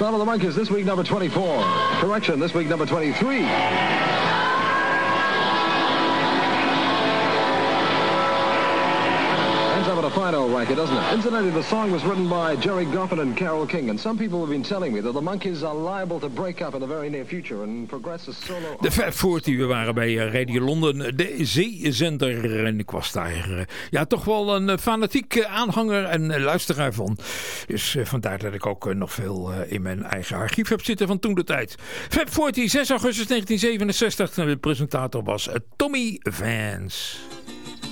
Spell of the Monkeys, this week number 24. Correction, this week number 23. Up a fine old record, doesn't it? Incidentally, the song was written by Jerry Goffin and Carole King, and some people have been telling me that the Monkees are liable to break up in the very near future and progress as solo. De 540, we waren bij Radio Londen, de zeezender, en ik was daar toch wel een fanatiek aanhanger en luisteraar van. Dus vandaar dat ik ook nog veel in mijn eigen archief heb zitten van toen de tijd. 540, 6 augustus 1967, de presentator was Tommy Vance.